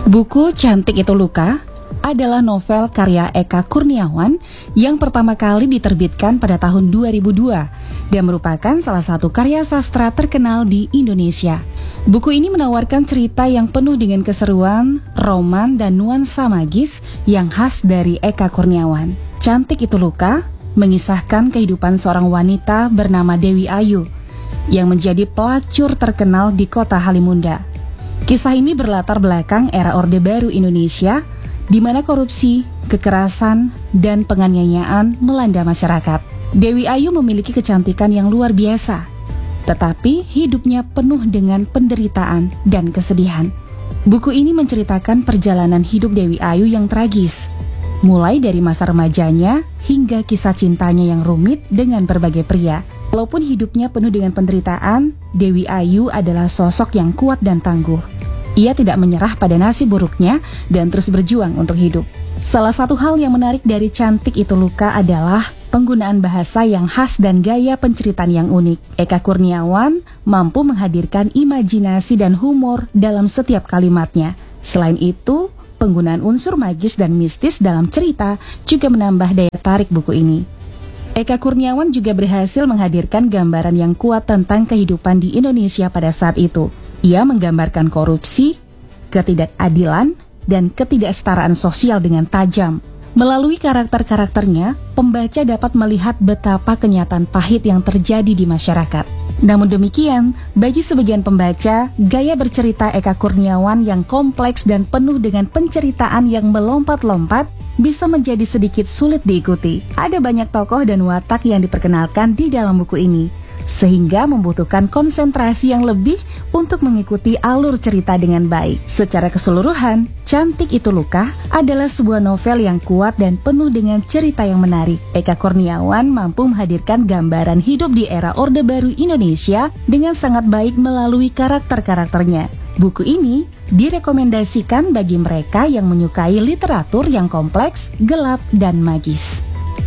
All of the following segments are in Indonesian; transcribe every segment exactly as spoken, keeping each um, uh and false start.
Buku Cantik Itu Luka adalah novel karya Eka Kurniawan yang pertama kali diterbitkan pada tahun dua ribu dua dan merupakan salah satu karya sastra terkenal di Indonesia. Buku ini menawarkan cerita yang penuh dengan keseruan, roman, dan nuansa magis yang khas dari Eka Kurniawan. Cantik Itu Luka mengisahkan kehidupan seorang wanita bernama Dewi Ayu yang menjadi pelacur terkenal di kota Halimunda. Kisah ini berlatar belakang era Orde Baru Indonesia, di mana korupsi, kekerasan, dan penganiayaan melanda masyarakat. Dewi Ayu memiliki kecantikan yang luar biasa, tetapi hidupnya penuh dengan penderitaan dan kesedihan. Buku ini menceritakan perjalanan hidup Dewi Ayu yang tragis, mulai dari masa remajanya hingga kisah cintanya yang rumit dengan berbagai pria. Walaupun hidupnya penuh dengan penderitaan, Dewi Ayu adalah sosok yang kuat dan tangguh. Ia tidak menyerah pada nasib buruknya dan terus berjuang untuk hidup. Salah satu hal yang menarik dari Cantik Itu Luka adalah penggunaan bahasa yang khas dan gaya penceritaan yang unik. Eka Kurniawan mampu menghadirkan imajinasi dan humor dalam setiap kalimatnya. Selain itu, penggunaan unsur magis dan mistis dalam cerita juga menambah daya tarik buku ini. Eka Kurniawan juga berhasil menghadirkan gambaran yang kuat tentang kehidupan di Indonesia pada saat itu. Ia menggambarkan korupsi, ketidakadilan, dan ketidaksetaraan sosial dengan tajam. Melalui karakter-karakternya, pembaca dapat melihat betapa kenyataan pahit yang terjadi di masyarakat. Namun demikian, bagi sebagian pembaca, gaya bercerita Eka Kurniawan yang kompleks dan penuh dengan penceritaan yang melompat-lompat bisa menjadi sedikit sulit diikuti. Ada banyak tokoh dan watak yang diperkenalkan di dalam buku ini, sehingga membutuhkan konsentrasi yang lebih untuk mengikuti alur cerita dengan baik. Secara keseluruhan, Cantik Itu Luka adalah sebuah novel yang kuat dan penuh dengan cerita yang menarik. Eka Kurniawan mampu menghadirkan gambaran hidup di era Orde Baru Indonesia dengan sangat baik melalui karakter-karakternya. Buku ini direkomendasikan bagi mereka yang menyukai literatur yang kompleks, gelap, dan magis.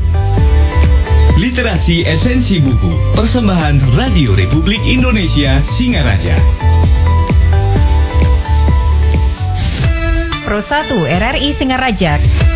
Literasi Esensi Buku, persembahan Radio Republik Indonesia Singaraja. Pro satu R R I Singaraja